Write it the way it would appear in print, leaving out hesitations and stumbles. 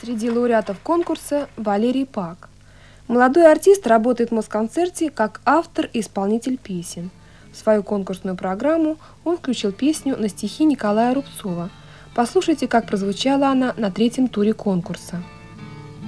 Среди лауреатов конкурса Валерий Пак. Молодой артист работает в Москонцерте как автор и исполнитель песен. В свою конкурсную программу он включил песню на стихи Николая Рубцова. Послушайте, как прозвучала она на третьем туре конкурса.